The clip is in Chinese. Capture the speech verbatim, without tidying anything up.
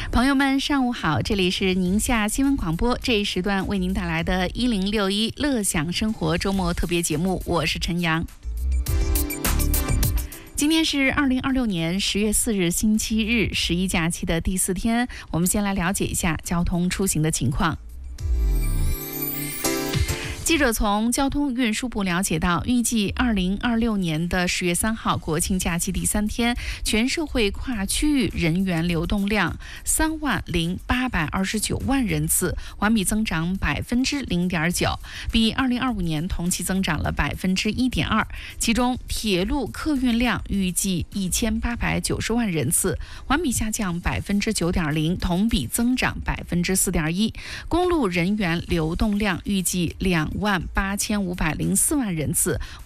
朋友们，上午好，这里是宁夏新闻广播，这一时段为您带来的一零六一乐享生活周末特别节目，我是陈阳。今天是二零二六年十月四日星期日，十一假期的第四天，我们先来了解一下交通出行的情况。记者从交通运输部了解到，预计二零二六年的十月三号国庆假期第三天，全社会跨区域人员流动量三万零八百二十九万人次，环比增长百分之零点九，比二零二五年同期增长了百分之一点二。其中，铁路客运量预计一千八百九十万人次，环比下降百分之九点零，同比增长百分之四点一。公路人员流动量预计两万八千五百零四万人次，